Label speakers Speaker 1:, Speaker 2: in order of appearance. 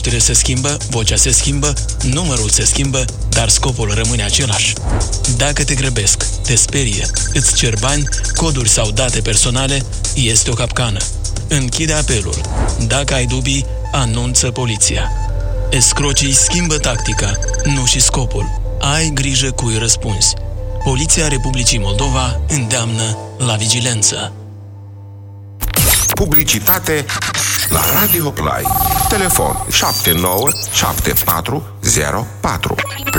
Speaker 1: Faptele se schimbă, vocea se schimbă, numărul se schimbă, dar scopul rămâne același. Dacă te grăbesc, te sperie, îți cer bani, coduri sau date personale, este o capcană. Închide apelul. Dacă ai dubii, anunță poliția. Escrocii schimbă tactica, nu și scopul. Ai grijă cui răspunzi. Poliția Republicii Moldova îndeamnă la vigilență.
Speaker 2: Publicitate la Radio Play. Telefon 79 74 04.